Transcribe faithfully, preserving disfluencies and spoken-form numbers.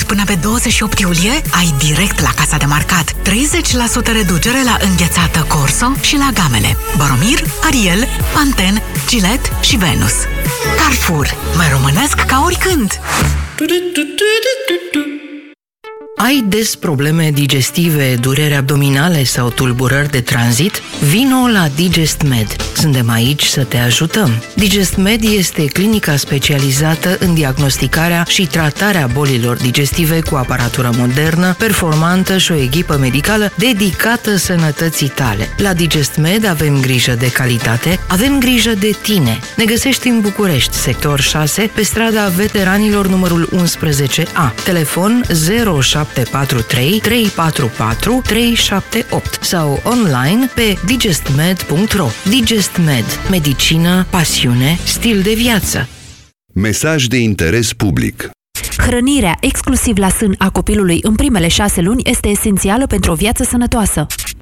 până pe douăzeci și opt iulie ai direct la casa de marcat treizeci la sută reducere la înghețată Corso și la gamele Boromir, Ariel, Pantene, Gillette și Venus. Carrefour. Mai românesc ca oricând! Ai des probleme digestive, dureri abdominale sau tulburări de tranzit? Vino la DigestMed. Suntem aici să te ajutăm. DigestMed este clinica specializată în diagnosticarea și tratarea bolilor digestive cu aparatură modernă, performantă și o echipă medicală dedicată sănătății tale. La DigestMed avem grijă de calitate, avem grijă de tine. Ne găsești în București, sector șase, pe strada Veteranilor numărul unsprezece A. Telefon zero șapte patru trei trei patru patru trei șapte opt sau online pe digestmed punct ro. DigestMed. Medicină, pasiune, stil de viață. Mesaj de interes public. Hrănirea exclusiv la sân a copilului în primele șase luni este esențială pentru o viață sănătoasă.